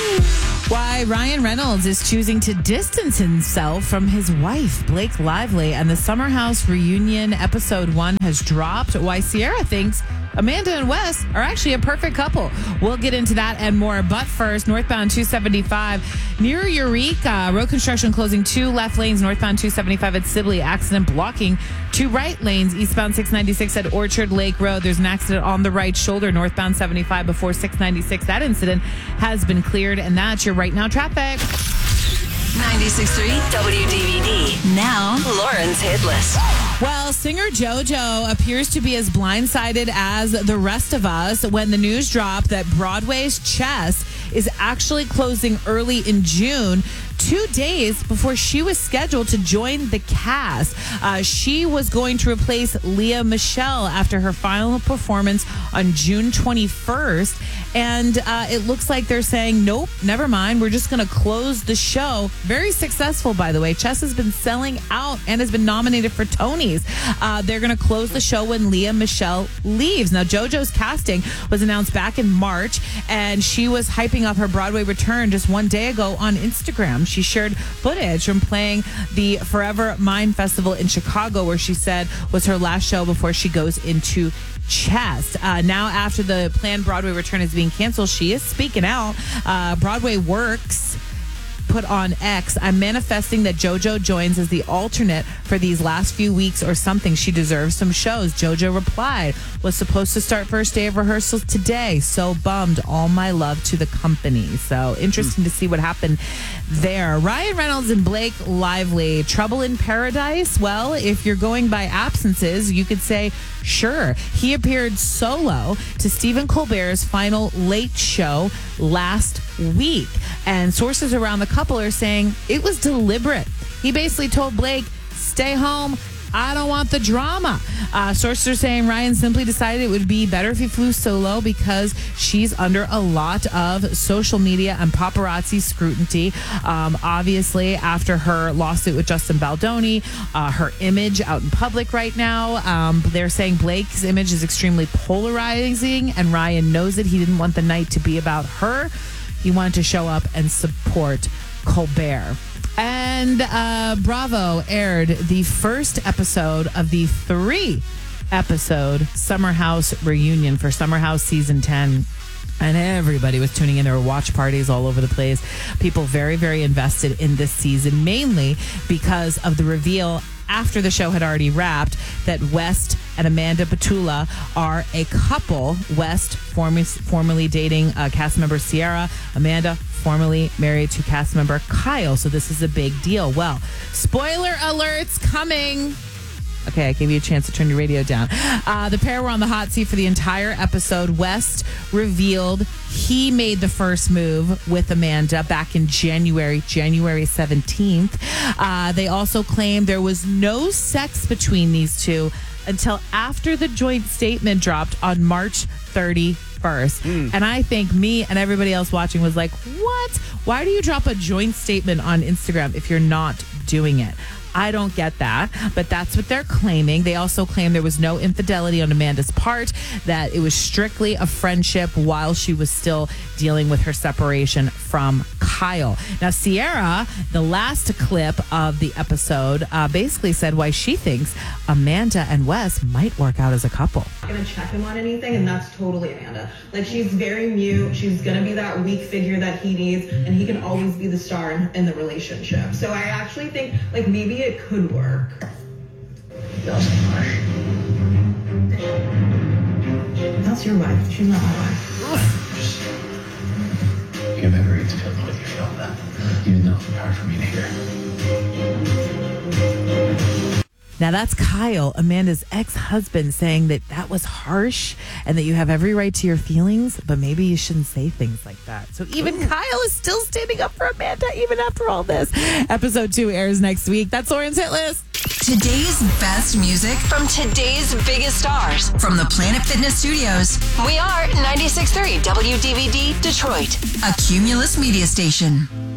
Why Ryan Reynolds is choosing to distance himself from his wife, Blake Lively, and the Summer House reunion episode 1 has dropped. Why Sierra thinks Amanda and Wes are actually a perfect couple. We'll get into that and more. But first, northbound 275 near Eureka. Road construction closing 2 left lanes northbound 275 at Sibley. Accident blocking 2 right lanes eastbound 696 at Orchard Lake Road. There's an accident on the right shoulder northbound 75 before 696. That incident has been cleared, and that's your right now traffic. 96.3 WDVD. Now, Lauren's hit list. Well, singer JoJo appears to be as blindsided as the rest of us when the news dropped that Broadway's Chess is actually closing early in June, 2 days before she was scheduled to join the cast. She was going to replace Leah Michelle after her final performance on June 21st. And it looks like they're saying, nope, never mind. We're just going to close the show. Very successful, by the way. Chess has been selling out and has been nominated for Tonys. They're going to close the show when Leah Michelle leaves. Now, JoJo's casting was announced back in March, and she was hyping up her Broadway return just 1 day ago on Instagram. She shared footage from playing the Forever Mind Festival in Chicago, where she said was her last show before she goes into Chess. Now, after the planned Broadway return is being canceled, she is speaking out. Broadway Works put on X, I'm manifesting that JoJo joins as the alternate for these last few weeks or something. She deserves some shows. JoJo replied, was supposed to start first day of rehearsals today. So bummed. All my love to the company. So interesting to see what happened there. Ryan Reynolds and Blake Lively, trouble in paradise? Well, if you're going by absences, you could say sure. He appeared solo to Stephen Colbert's final Late Show last week. And sources around the couple are saying it was deliberate. He basically told Blake, stay home. I don't want the drama. Sources are saying Ryan simply decided it would be better if he flew solo because she's under a lot of social media and paparazzi scrutiny. Obviously, after her lawsuit with Justin Baldoni, her image out in public right now, they're saying Blake's image is extremely polarizing, and Ryan knows it. He didn't want the night to be about her. He wanted to show up and support Colbert. And Bravo aired the first episode of the 3-episode Summer House reunion for Summer House Season 10. And everybody was tuning in. There were watch parties all over the place. People very, very invested in this season, mainly because of the reveal after the show had already wrapped that West and Amanda Petula are a couple. West formerly dating cast member Sierra. Amanda formerly married to cast member Kyle. So this is a big deal. Well, spoiler alerts coming. Okay, I gave you a chance to turn your radio down. The pair were on the hot seat for the entire episode. West revealed he made the first move with Amanda back in January 17th. They also claimed there was no sex between these two until after the joint statement dropped on March 31st. And I think me and everybody else watching was like, what? Why do you drop a joint statement on Instagram if you're not doing it? I don't get that, but that's what they're claiming. They also claim there was no infidelity on Amanda's part, that it was strictly a friendship while she was still dealing with her separation from Kyle. Now, Sierra, the last clip of the episode, basically said why she thinks Amanda and Wes might work out as a couple. I'm not gonna check him on anything, and that's totally Amanda. Like, she's very mute. She's gonna be that weak figure that he needs, and he can always be the star in the relationship. So I actually think, like, maybe it could work. That's your wife. She's not my wife. You have every right to feel the way you feel, that even though it's hard for me to hear. Now that's Kyle, Amanda's ex-husband, saying that was harsh and that you have every right to your feelings, but maybe you shouldn't say things like that. So even Kyle is still standing up for Amanda even after all this. Episode 2 airs next week. That's Lauren's Hit List. Today's best music from today's biggest stars from the Planet Fitness Studios. We are 96.3 WDVD Detroit, a Cumulus media station.